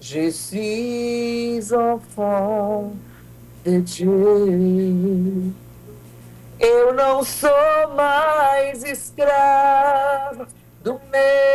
Je suis enfant de Dieu. Eu não sou mais escravo